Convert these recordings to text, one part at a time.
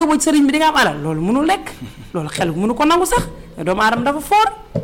boo sëriñ bi di nga am alal loolu mënul lekk loolu xel mënu ko nangu sax doomu aadama dafa foor.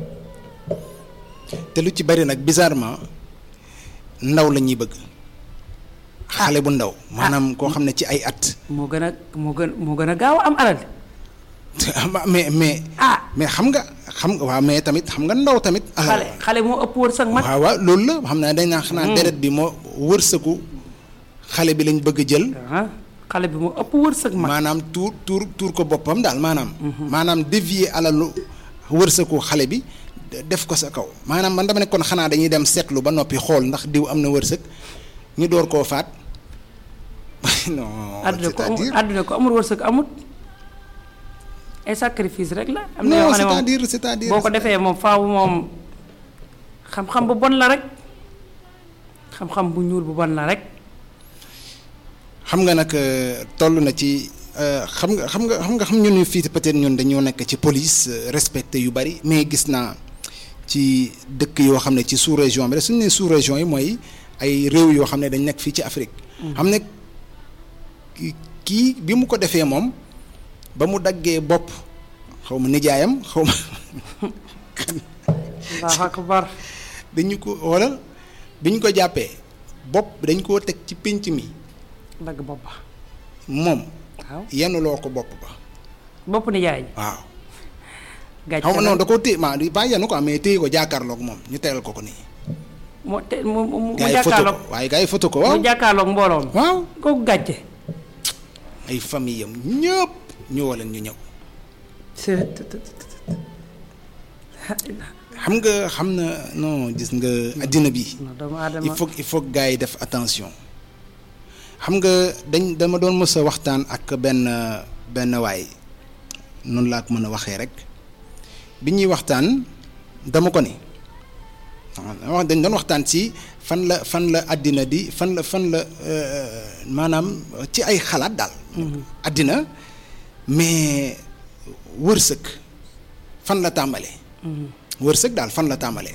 te lu ci bari nag bizarrement ndaw la ñuy bëgg. xale bu ndaw. maanaam koo xam ne ci ay at. moo gën a gaaw am alal. mais xam nga waaw mais tamit xam nga ndaw tamit. xale moo ëpp wërsëg mag. waaw loolu la xam naa dañ naan xanaa deret bi moo wërsëgu xale bi lañ bëgg a jël. xale bi moo ëpp wërsëg mag. maanaam tuur ko boppam daal maanaam. maanaam dévier alalu wërsëgu xale bi def ko sa kaw. maanaam man dama ne kon xanaa dañuy dem seetlu ba noppi xool ndax diw am na wërsëg ñu door koo faat. non àdduna ko amul wërsëg amut. ay sacrifice rek la. am na yoo xam ne moom c'est-à-dire boo ko defee moom faaw moom xam-xam bu bon la rek xam-xam bu ñuul bu bon la rek. xam nga nag toll na ci xam nga ñun fii peut-être ñun dañoo nekk ci police respecté yu bari mais gis naa ci dëkk yoo xam ne ci sous-région bi rek suñu nee sous-région yi mooy ay réew yoo xam ne dañ nekk fii ci Afrique. xam ne kii bi mu ko defee moom. ba mu daggee bopp xaw ma nijaayam xaw ma. Allahu akbar. dañu ko xoolal bi ñu ko jàppee bopp dañ koo teg ci pénc mi. dagg bopp ba. moom. waaw yenuloo ko bopp ba. bopp nijaay. waaw. gàcce xaw ma noonu da koo téye maa di pas yenu ko mais téye ko jàkkaarloog moom ñu tegal ko nii. mu jàkkaarloog waaye gars yi photo ko waaw mu jàkkaarloog mbooloo mi. waaw kooku gàcce. ay famille am ñëpp. ñëwoo leen ñu ñëw. xam na non gis nga addina bi. il faut gars yi def attention. xam nga dama doon mës a waxtaan ak benn waay noonu laa ko mën a waxee rek bi ñuy waxtaan dama ko ni dañ doon waxtaan ci fan la addina di fan la maanaam ci ay xalaat daal. addina. mais wërsëg fan la tàmbalee. wërsëg daal fan la tàmbalee.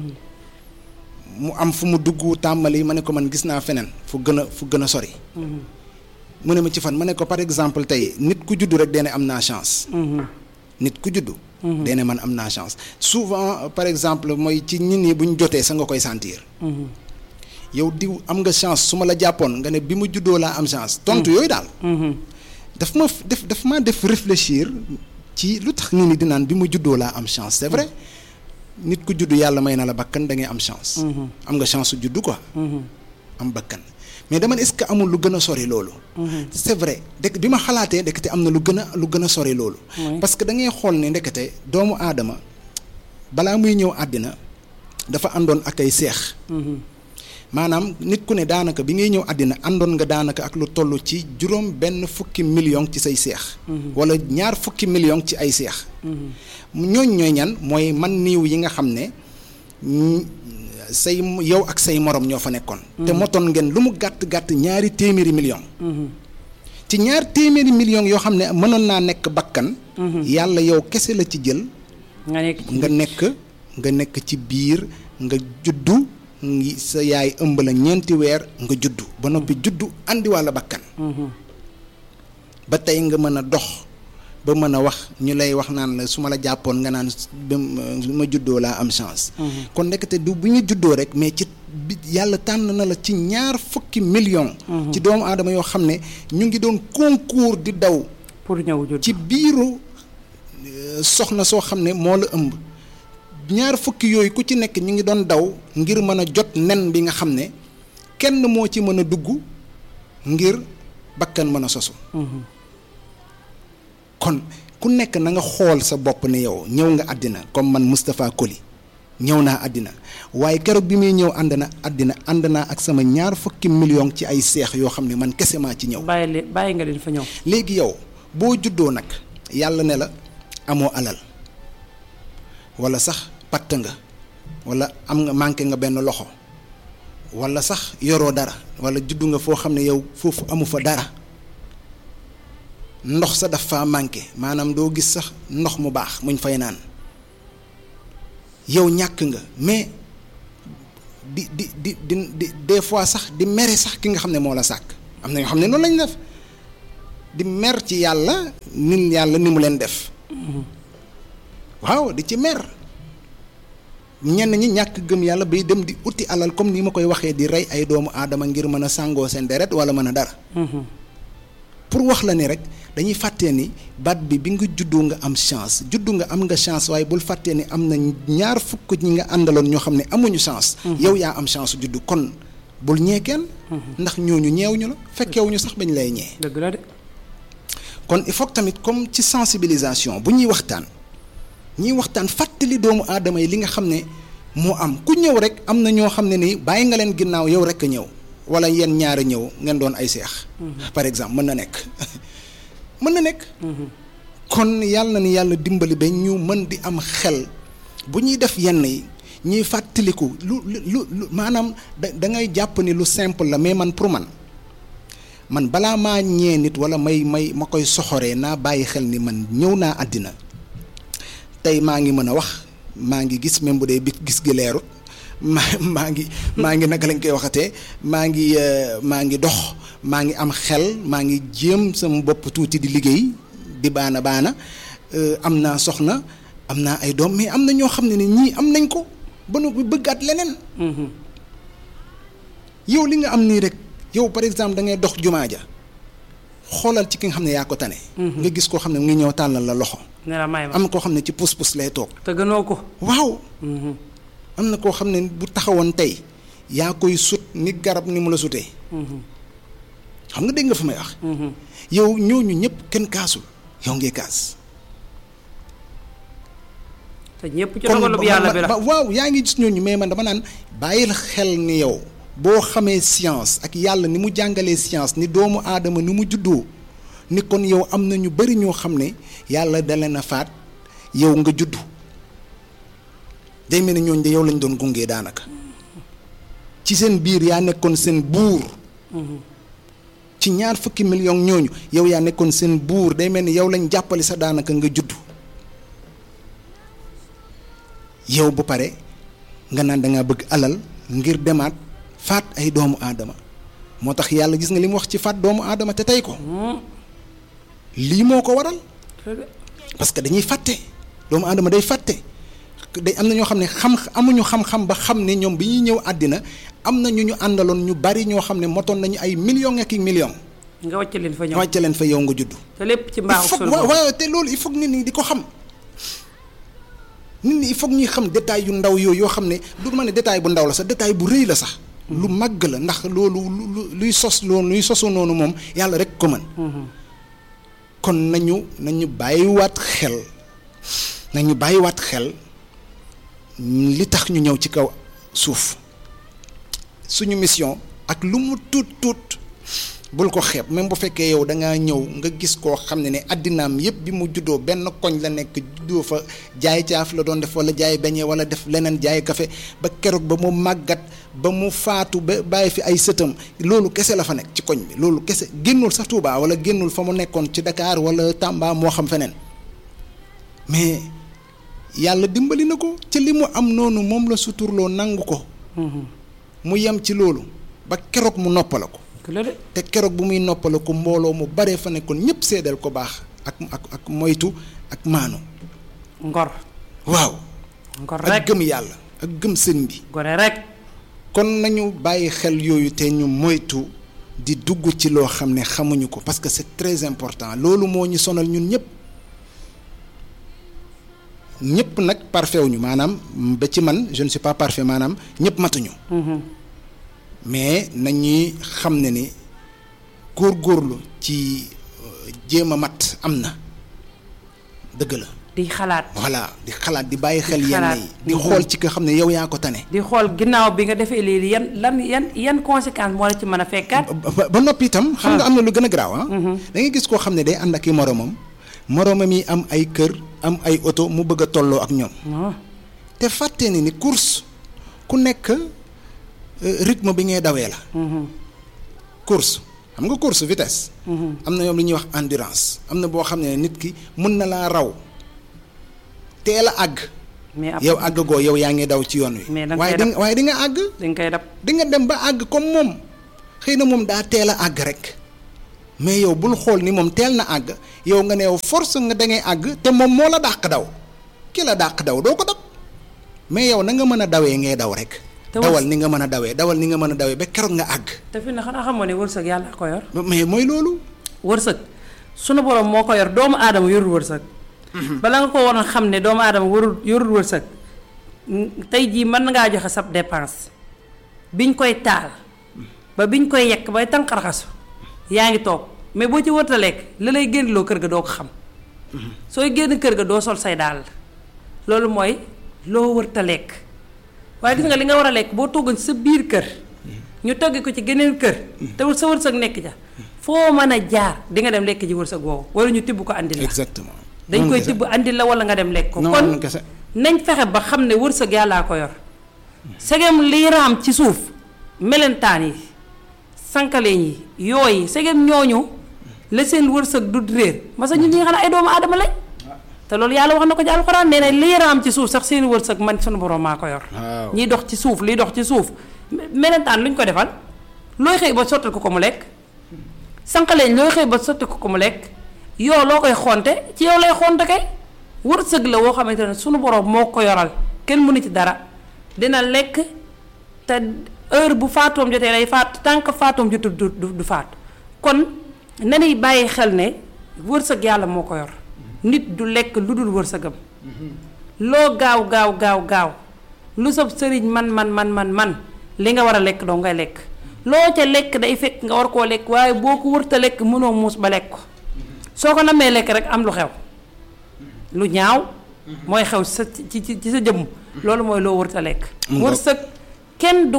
mu am fu mu dugg tàmbali ma ne ko man gis naa feneen fu gën a sori. mu ne ma ci fan ma ne ko par exemple tey nit ku juddu rek dene am naa chance. nit ku juddu. dene man am naa chance souvent par exemple mooy ci nit ñi bu ñu jotee sa nga koy sentir. yow diw am nga chance su ma la jàppoon nga ne bi mu juddoo laa am chance. tontu yooyu daal. daf ma def réfléchir ci lu tax nit ñi di naan bi mu juddoo laa am chance c'est vrai nit ku juddu yàlla may na la bakkan da ngay am chance. am nga chance su juddu quoi. am bakkan mais dama ne est-ce que amul lu gën a sori loolu. c'est vrai dëkk bi ma xalaatee ndekete am na lu gën a sori loolu. parce que da ngay xool ne ndekete doomu aadama balaa muy ñëw àddina dafa àndoon ak ay seex. maanaam nit ku ne daanaka bi ngay ñëw àddina àndoon nga daanaka ak lu toll ci juróom benn fukki million ci say seex. wala ñaar fukki million ci ay seex. ñooy ñan mooy man niiw yi nga xam ne say yow ak say morom ñoo fa nekkoon. te motoon ngeen lu mu gàtt gàtt ñaari téeméeri million. ci ñaar téeméeri million yoo xam ne mënoon naa nekk bakkan. yàlla yow kese la ci jël. nga nekk ci biir nga juddu. ngi sa yaay ëmb la 4 weer nga juddu ba noppi juddu andi walla bakkan. ba tey nga mën a dox ba mën a wax ñu lay wax naan la su ma la jàppoon nga naan su ma juddoo laa am chance. kon ndekete du bu ñu juddoo rek mais ci yàlla tànn na la ci 20 millions. ci doomu aadama yoo xam ne ñu ngi doon concours di daw. pour ñëw judd ci biiru soxna soo xam ne moo la ëmb. 20 yooyu ku ci nekk ñu ngi doon daw ngir mën a jot nen bi nga xam ne kenn moo ci mën a dugg ngir bakkan mën a sosu. kon ku nekk na nga xool sa bopp ne yow ñëw nga àddina comme man Moustapha Coly ñëw naa àddina waaye keroog bi muy ñëw ànd naa ak sama 20 millions ci ay seex yoo xam ne man kese maa ci ñëw. bàyyi nga leen fa ñëw. léegi yow boo juddoo nag yàlla ne la amoo alal wala sax patt nga wala am nga manqué nga benn loxo wala sax yoroo dara wala juddu nga foo xam ne yow foofu amu fa dara ndox sa daf faa manqué maanaam doo gis sax ndox mu baax muñ fay naan yow ñàkk nga mais di des fois sax di mere sax ki nga xam ne moo la sàkk am na ñoo xam ne noonu lañ def di mer ci yàlla ni mu leen def waaw di ci mer ñenn ñi ñàkk gëm yàlla bay dem di uti alal comme ni ma koy waxee di rey ay doomu aadama ngir mën a sàngoo seen deret wala mën a dara pour wax la ni rek dañuy fàttee ni baat bi nga juddoo nga am chance am nga chance waaye bul fàttee ni am na ñaar fukk ñi nga àndaloon ñoo xam ne amuñu chance yow yaa am chance juddu kon bul ñee kenn ndax ñooñu ñeewuñu la fekkewuñu sax bañ lay ñee dëgg la de kon il faut tamit comme ci sensibilisation bu ñuy waxtaan fàttali doomu aadama yi li nga xam ne moo am ku ñëw rek am na ñoo xam ne ni bàyyi nga leen ginnaaw yow rek a ñëw wala yéen ñaari ñëw ngeen doon ay seex par exemple mën na nekk kon yàlla na ni yàlla dimbali ba ñu mën di am xel bu ñuy def yenn yi ñuy fàttaliku lu maanaam da ngay jàpp ni lu simple la mais man pour man balaa maa ñee nit wala ma koy soxoree naa bàyyi xel ni man ñëw naa àddina tey maa ngi mën a wax maa ngi gis même bu dee bi gis gi leerut maa ngi naka lañ koy waxatee maa ngi dox maa ngi am xel maa ngi jéem sama bopp tuuti di liggéey di baana am naa soxna am naa ay doom mais am na ñoo xam ne ni ñii am nañ ko ba nu bëggaat leneen yow li nga am nii rek yow par exemple da ngay dox jumaa ja xoolal ci ki nga xam ne yaa ko tane nga gis koo xam ne mu ngi ñëw tàllal la loxo am koo xam ne ci pus-pus lay toog te gënoo ko waaw am na koo xam ne bu taxawoon tey yaa koy sut ni garab ni mu la sutee xam nga dégg nga fa may wax yow ñooñu ñëpp kenn kaasul yow ngay kaas te ñëpp ci dogalub yàlla bi la waaw yaa ngi gis ñooñu mais man dama naan bàyyil xel ni yow boo xamee science ak yàlla ni mu jàngalee science ni doomu aadama ni mu juddoo ni kon yow am na ñu bari ñoo xam ne yàlla da leen a faat yow nga juddu day mel ni ñooñu de yow lañ doon gungee daanaka ci seen biir yaa nekkoon seen buur ci 20 millions ñooñu yow yaa nekkoon seen buur day mel ni yow lañ jàppale sa daanaka nga juddu yow bu pare nga naan da ngaa bëgg alal ngir demaat faat ay doomu aadama moo tax yàlla gis nga li mu wax ci faat doomu aadama te tey ko lii moo ko waral parce que dañuy fàtte doomu aadama day fàtte day am na ñoo xam ne amuñu xam-xam ba xam ne ñoom bi ñuy ñëw àddina am na ñu àndaloon ñu bari ñoo xam ne motoon nañu ay millions ak i millions. nga wàcce leen fa ñëw wàcce leen fa yow nga judd. te lépp ci mbaaxu sunu waaw te loolu il faut nit ñi di ko xam nit ñi il faut ñuy xam détail yu ndaw yooyu yoo xam ne du ma ne détail bu ndaw la sax détail bu rëy la sax. lu màgg la ndax loolu luy sosu noonu moom yàlla rek ko mën. kon nañu bàyyiwaat xel li tax ñu ñëw ci kaw suuf suñu mission ak lu mu tuut bul ko xeeb même bu fekkee yow da ngaa ñëw nga gis koo xam ne àddinaam yépp bi mu juddoo benn koñ la nekk juddoo fa jaay caaf la doon def wala jaay beñe wala def leneen jaay kafe ba keroog ba mu màggat ba mu faatu ba bàyyi fi ay sëtam loolu kese la fa nekk ci koñ bi loolu kese génnul sax Touba wala génnul fa mu nekkoon ci Dakar wala Tamba moo xam feneen mais yàlla dimbali na ko ci li mu am noonu moom la suturloo nangu ko mu yem ci loolu ba keroog mu noppala ko te keroog bu muy noppala ko mbooloo mu baree fa nekkoon ñëpp seedal ko baax ak moytu ak maanu ngor waaw ngor rek ak gëm yàlla ak gëm sëñ bi gore rek kon nañu bàyyi xel yooyu te ñu moytu di dugg ci loo xam ne xamuñu ko parce que c'est très important loolu moo ñu sonal ñun ñëpp nag parfait wuñu maanaam ba ci man je ne suis pas parfait maanaam ñëpp matuñu mais nañuy xam ne ni góorgóorlu ci jéem a mat am na dëgg la di xalaat voilà di xalaat di bàyyi xel yenn yi di xool ci nga xam ne yow yaa ko tane di xool ginnaaw bi nga defee lii yan conséquence moo la ci mën a fekkaat ba noppi itam xam nga am na lu gën a garaaw da ngay gis koo xam ne day ànd ak i moromam yi am ay kër am ay oto mu bëgg a tolloo ak ñoom te fàtte ni course ku nekk rythme bi ngay dawee la course xam nga course vitesse am na ñoom li ñuy wax endurance am na boo xam ne nit ki mën na laa raw teel a àgg yow àgg goo yow yaa ngi daw ci yoon wi waaye di nga àgg dañ koy dab di nga dem ba àgg comme moom xëy na moom daa teel a àgg rek mais yow bul xool ni moom teel na àgg yow nga ne yow force nga da ngay àgg te moom moo la dàq daw ki la dàq daw doo ko dab mais yow na nga mën a dawee ngay daw rek. dawal ni nga mën a dawee ba keroog nga àgg. te fi na xanaa xamoo ne wërsëg yàlla ko yor. mais mooy loolu. wërsëg sunu borom moo ko yor doomu aadama yorul wërsëg. bala nga ko war a xam ne doomu aadama yorul wërsëg tey jii mën ngaa joxe sab dépense biñ koy taal ba biñ koy yekk bay tànqarxasu yaa ngi toog mais boo ci wërta lekk la lay génnloo kër ga doo ko xam. sooy génn kër ga doo sol say daal loolu mooy loo wërta lekk waaye gis nga li nga war a lekk boo toggoon sa biir kër ñu togg ko ci geneen kër te sa wërsëg nekk ja foo mën a jaar di nga dem lekk ji wërsëg woowu wala ñu tibb ko andil la. exactement dañ koy tibb andil la wala nga dem lekk ko. kon nañ fexe ba xam ne wërsëg yàllaa ko yor. segem liy raam ci suuf melentaan yi sànqaleñ yi yooyu segem ñooñu la seen wërsëg du réer parce que ñun ñi nga xam ne ay doomu aadama lañ. te loolu yàlla wax na ko ci alxuraan nee na liy raam ci suuf sax seen wërsëg man sunu borom maa ko yor. ñiy dox ci suuf liy dox ci suuf melentaan luñ ko defal looy xëy ba sotti ko mu lekk. sànqaleñ looy xëy ba sotti ko mu lekk yow loo koy xonte ci yow lay xonte kay wërsëg la woo xamante ne sunu borom moo ko yoral kenn mënu ci dara dina lekk te heure bu faatoom jotee day faat tant que faatoom jotul du faatu kon nanuy bàyyi xel ne wërsëg yàlla moo ko yor nit du lekk lu dul wërsëgam loo gaaw lu sab sëriñ man li nga war a lekk doo ngay lekk loo ca lekk day fekk nga war koo lekk waaye boo ko wërta lekk mënoo muus ba lekk ko soo ko namee lekk rek am lu xew lu ñaaw mooy xew sa ci sa jëmm loolu mooy loo wërta lekk wërsëg kenn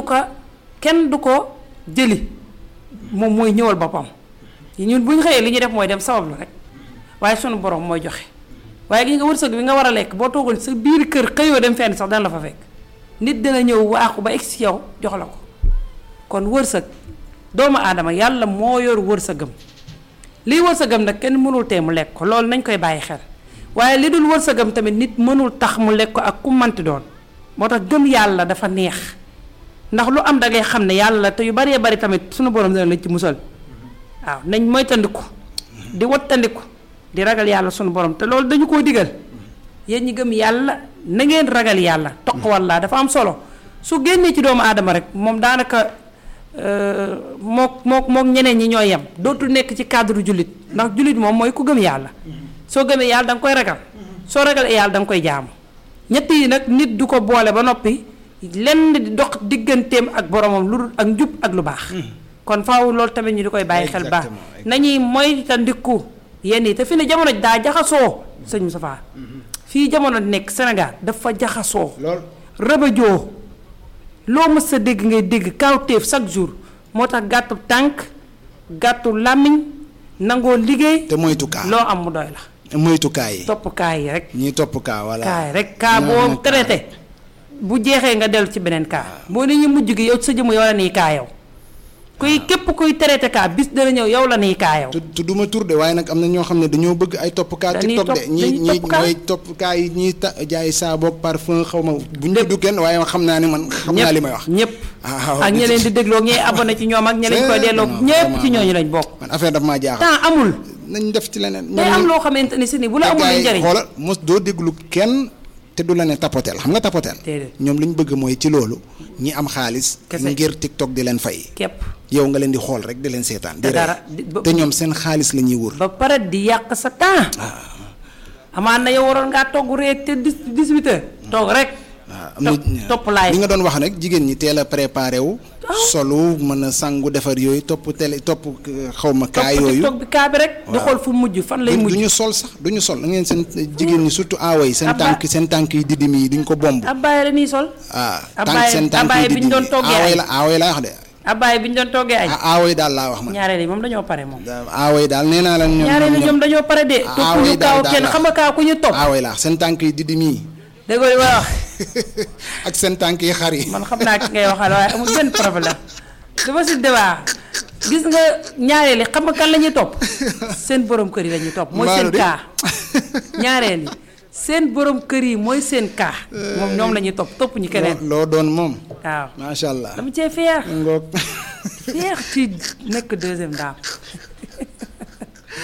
du ko jëli moom mooy ñëwal boppam ñun bu ñu xëyee li ñuy def mooy dem sabablu rek waaye sunu borom mooy joxe waaye gi nga wërsëg bi nga war a lekk boo toogoon sa biir kër xëyoo dem fenn sax dana la fa fekk nit dina ñëw waaxu ba egg si yow jox la ko kon wërsëg doomu aadama yàlla moo yor wërsëgam lii wërsëgam nag kenn mënul tee mu lekk ko loolu nañ koy bàyyi xel waaye li dul wërsëgam tamit nit mënul tax mu lekk ko ak ku manti doon moo tax gëm yàlla dafa neex ndax lu am da ngay xam ne yàlla te yu bari bari tamit sunu borom dina lañ ci musal waaw nañ moytandiku di wattandiku di ragal yàlla sunu borom te loolu dañu koo digal yéen ñi gëm yàlla na ngeen ragal yàlla toq walla dafa am solo su génnee ci doomu aadama rek moom daanaka mook ñeneen ñi ñooy yem dootul nekk ci cadre jullit ndax jullit moom mooy ku gëm yàlla soo gëmee yàlla da nga koy ragal soo ragal yàlla da nga koy jaamu ñett yi nag nit du ko boole ba noppi lenn di dox digganteem ak boromam lu dul ak njub ak lu baax kon faaw loolu tamit ñu di koy bàyyi xel baax nañuy moytandiku yenn yi te fi ne jamono daa jaxasoo sëñ Moustapha fii jamono nekk Sénégal dafa jaxasoo rëbëjoo loo mës sa dégg ngay dégg kawteef chaque jour moo tax gàttu tànk gàttu làmmiñ nangoo liggéey te moytu kaa loo am mu doy la moytu kaa yi topp kaa yi rek ñuy topp kaa walla kaa yi rek kaa boo traité bu jeexee nga dellu ci beneen kaa boo ne ñu mujj gi yow sa jëmm yow la nii kaa yow képp kuy traité kaa bis dana ñëw yow la nii kaa yow tudduma tur de waaye nag am na ñoo xam ne dañoo bëgg ay topp kaa TikTok de ñi mooy topp kaa yi ñiy jaay saaboog parfum xaw ma bu ñu tudd kenn waaye xam naa ne man xam naa li may wax ñëpp ak ñi leen di dégloo ñee abonné ci ñoom ak ñi leen koy delloo ñëpp ci ñooñu lañ bokk man affaire daf maa jaaxal temps amul nañ def ci leneen day am loo xamante ni si ni bu la amul njëriñ xoolal mos doo déglu kenn te du la ne tapotel xam nga tapotel ñoom li ñu bëgg mooy ci loolu ñi am xaalis ngir TikTok di leen fay képp yow nga leen di xool rek di leen seetaan di dara te ñoom seen xaalis la ñuy wër ba pare di yàq sa temps amaan na yow waroon ngaa togg reer te 18 heures toog rek topp laay li nga doon wax nag jigéen ñi teel a préparé wu solu mën a sangu defar yooyu topp télé topp xawma kaa yooyu topp bi kaa bi rek di xool fu mujj fan lay mujj duñu sol sax duñu sol da ngeen seen jigéen ñi surtout aawa yi seen tànk yi didim yi duñ ko bomb abbaay la nii sol seen tànk yi didim yi aawa yi laa wax de abbaay bi ñu doon toggee añ aawa yi daal laa wax man ñaareel yi moom dañoo pare moom aawa yi daal nee naa la ñaareel yi ñoom dañoo pare de topp ñu kaaw kenn xam nga kaaw ku ñu topp aawa yi laa seen tànk yi didim yi déggoo li ma wax ak seen tànk yi xar yi man xam naa ki ngay waxal waaye amul benn problème dama si débat gis nga ñaareel yi xam nga kan la ñuy topp seen borom kër yi la ñuy topp mooy seen kaa ñaareel yi seen borom kër yi mooy seen kaa moom ñoom la ñuy topp ñu keneen loo doon moom waaw macha allah dama cee fier ngoog fier ci nekk deuxième dame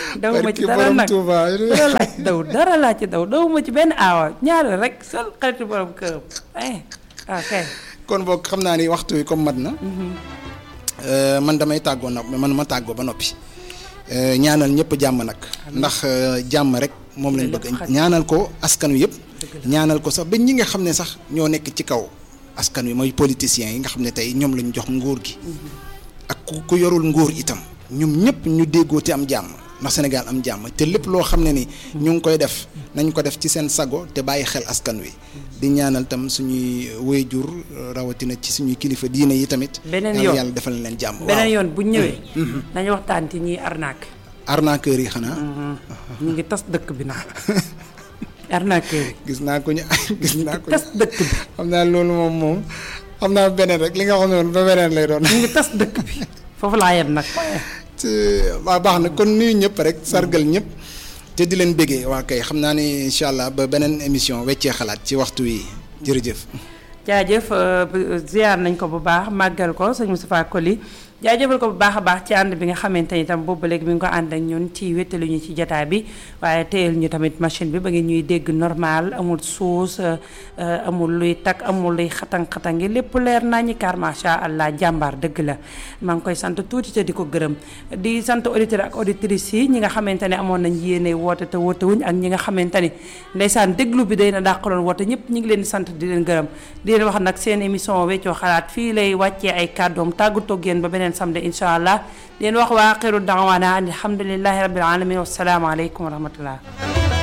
dawuma ci dara nag dara laa ci daw dawuma ci benn aawa ñaari rek sol xaritu borom këram ok. kon boog xam naa ni waxtu wi comme mat na. man damay tàggoo nag man ma tàggoo ba noppi. ñaanal ñëpp jàmm nag. ndax jàmm rek moom lañ bëgg ñaanal ko askan wi yëpp. ñaanal ko sax ba ñi nga xam ne sax ñoo nekk ci kaw askan wi mooy politiciens yi nga xam ne tey ñoom lañ jox nguur gi. ak ku yorul nguur itam ñoom ñëpp ñu déggoo te am jàmm ndax Sénégal am jàmm te lépp loo xam ne ni ñu ngi koy def nañ ko def ci seen sago te bàyyi xel askan wi. di ñaanal tam suñuy waajur rawatina ci suñuy kilifa diine yi tamit. beneen yoon yàlla defal leen jàmm. beneen yoon bu ñëwee. nañu waxtaan ci ñiy arnaque. arnaqueur yi xanaa. ñu ngi tas dëkk bi nag. arnaqueur yi. gis naa ko tas dëkk bi. xam naa loolu moom xam naa beneen rek li nga xam ne woon ba beneen lay doon. ñu ngi tas dëkk bi foofu laa yem nag. waaw baax na kon nuyu ñëpp rek sargal ñëpp. te di leen bëggee waa kay xam naa ni incha allah ba beneen émission weccee xalaat ci waxtu wi jërëjëf. jaajëf ziar nañ ko bu baax màggal ko sëñ Moustapha Coly jaajëfal ko bu baax a baax ci ànd bi nga xamante ni tam boobu ba léegi mi ngi ko ànd ak ñun ci wéttalu ñu ci jotaay bi waaye téyel ñu tamit machine bi ba ngeen ñuy dégg normal amul suus amul luy takk amul luy xatang-xatangi lépp leer naa ñi car macha allah jàmbaar dëgg la maa ngi koy sant tuuti te di ko gërëm di sant auditeurs ak auditrices yi ñi nga xamante ne amoon nañ yéene woote te woote wuñ ak ñi nga xamante ni ndeysaan déglu bi day na dàqaloon woote ñëpp ñi ngi leen di sant di leen gërëm di leen wax nag seen émission weccoo xalaat fii lay wàccee ay kàddoom tàggatoo ak yéen ba beneen samedi incha allah leen wax waa aaxiru da'waana alhamdulillahi rabbil alamin wassalaamu aleykum wa rahmatullah